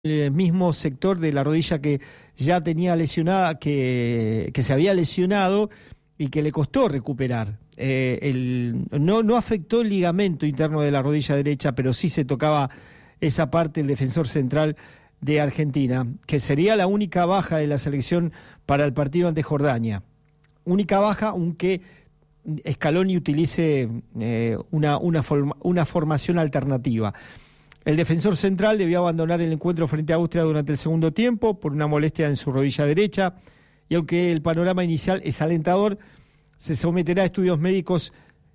el mismo sector de la rodilla que ya tenía lesionada, que se había lesionado y que le costó recuperar. No afectó el ligamento interno de la rodilla derecha, pero sí se tocaba esa parte el defensor central de Argentina, que sería la única baja de la selección para el partido ante Jordania. Única baja, aunque Scaloni utilice una formación alternativa. El defensor central debió abandonar el encuentro frente a Austria durante el segundo tiempo por una molestia en su rodilla derecha, y aunque el panorama inicial es alentador, se someterá a estudios médicos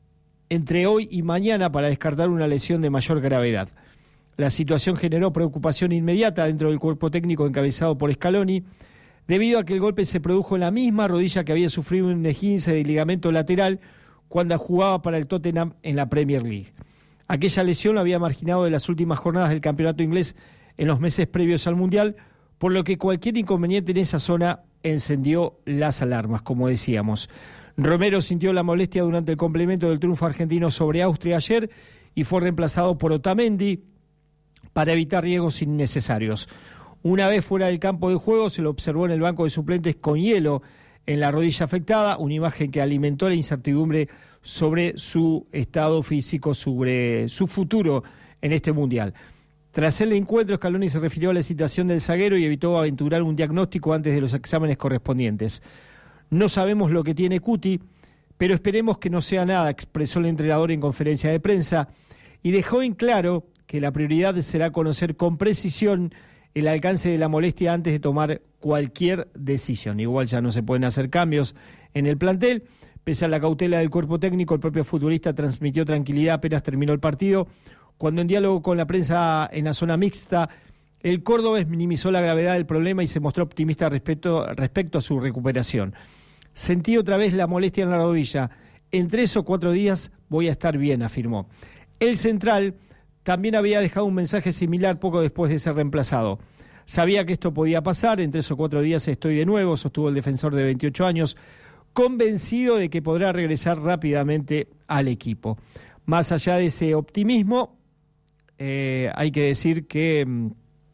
entre hoy y mañana para descartar una lesión de mayor gravedad. La situación generó preocupación inmediata dentro del cuerpo técnico encabezado por Scaloni, debido a que el golpe se produjo en la misma rodilla que había sufrido un esguince de ligamento lateral cuando jugaba para el Tottenham en la Premier League. Aquella lesión lo había marginado de las últimas jornadas del campeonato inglés en los meses previos al Mundial, por lo que cualquier inconveniente en esa zona encendió las alarmas, como decíamos. Romero sintió la molestia durante el complemento del triunfo argentino sobre Austria ayer y fue reemplazado por Otamendi para evitar riesgos innecesarios. Una vez fuera del campo de juego, se lo observó en el banco de suplentes con hielo en la rodilla afectada, una imagen que alimentó la incertidumbre sobre su estado físico, sobre su futuro en este Mundial. Tras el encuentro, Scaloni se refirió a la situación del zaguero y evitó aventurar un diagnóstico antes de los exámenes correspondientes. No sabemos lo que tiene Cuti, pero esperemos que no sea nada, expresó el entrenador en conferencia de prensa, y dejó en claro que la prioridad será conocer con precisión el alcance de la molestia antes de tomar cualquier decisión. Igual ya no se pueden hacer cambios en el plantel. Pese a la cautela del cuerpo técnico, el propio futbolista transmitió tranquilidad apenas terminó el partido, cuando en diálogo con la prensa en la zona mixta, el cordobés minimizó la gravedad del problema y se mostró optimista respecto a su recuperación. Sentí otra vez la molestia en la rodilla. En 3 o 4 días voy a estar bien, afirmó. El central también había dejado un mensaje similar poco después de ser reemplazado. Sabía que esto podía pasar, en 3 o 4 días estoy de nuevo, sostuvo el defensor de 28 años, convencido de que podrá regresar rápidamente al equipo. Más allá de ese optimismo, hay que decir que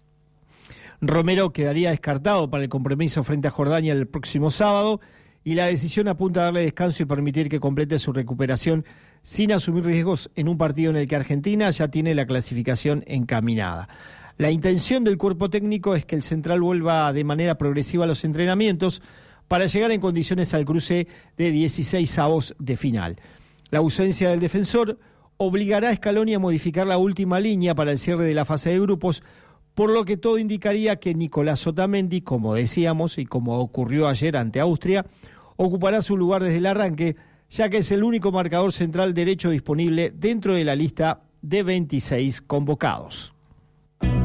Romero quedaría descartado para el compromiso frente a Jordania el próximo sábado, y la decisión apunta a darle descanso y permitir que complete su recuperación sin asumir riesgos en un partido en el que Argentina ya tiene la clasificación encaminada. La intención del cuerpo técnico es que el central vuelva de manera progresiva a los entrenamientos para llegar en condiciones al cruce de 16avos de final. La ausencia del defensor obligará a Scaloni a modificar la última línea para el cierre de la fase de grupos, por lo que todo indicaría que Nicolás Otamendi, como decíamos y como ocurrió ayer ante Austria, ocupará su lugar desde el arranque, ya que es el único marcador central derecho disponible dentro de la lista de 26 convocados.